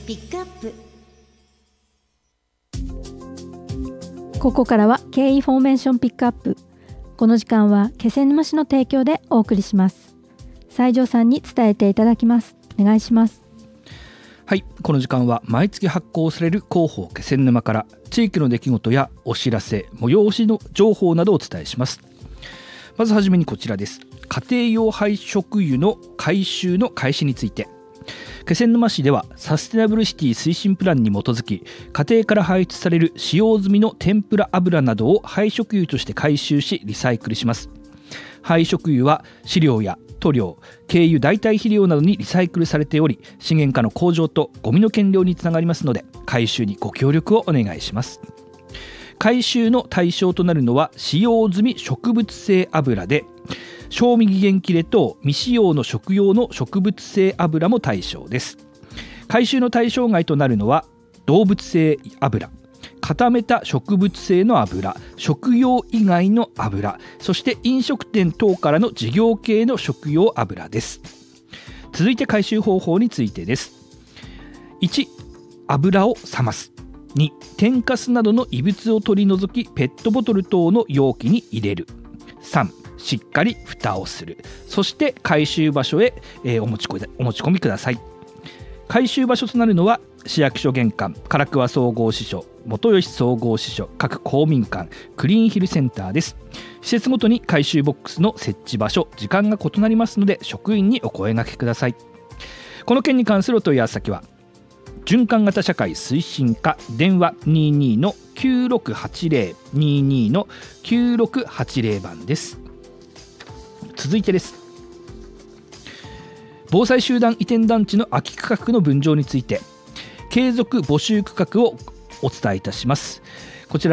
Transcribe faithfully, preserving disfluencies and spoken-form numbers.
ピックアップ。 ここからは経緯フォーメーションピックアップ。この時間は気仙沼市の提供でお送りします。西条さんに伝えていただきます。お願いします。 はい、この時間は毎月発行される広報気仙沼から地域の出来事やお知らせ、催しの情報などをお伝えします。まずはじめにこちらです。家庭用廃食油の回収の開始について、気仙沼市ではサステナブルシティ推進プランに基づき、家庭から排出される使用済みの天ぷら油などを廃食油として回収しリサイクルします。廃食油は飼料や塗料、軽油代替肥料などにリサイクルされており、資源価の向上とゴミの減量につながりますので、回収にご協力をお願いします。回収の対象となるのは使用済み植物性油で、賞味期限切れと未使用の食用の植物性油も対象です。回収の対象外となるのは動物性油、固めた植物性の油、食用以外の油、そして飲食店等からの事業系の食用油です。続いて回収方法についてです。いち、油を冷ます。に、天かすなどの異物を取り除きペットボトル等の容器に入れる。さん、しっかり蓋をする。そして回収場所へ、えー、お持ちこ、お持ち込みください。回収場所となるのは市役所玄関、唐桑総合支所、元吉総合支所、各公民館、クリーンヒルセンターです。施設ごとに回収ボックスの設置場所、時間が異なりますので職員にお声掛けください。この件に関するお問い合わせ先は循環型社会推進課、電話 にじゅうにのきゅうろくはちゼロ にじゅうにのきゅうろくはちゼロ 番です。続いてです。防災集団移転団地の空き区画の分譲について継続募集区画をお伝えいたします。こちら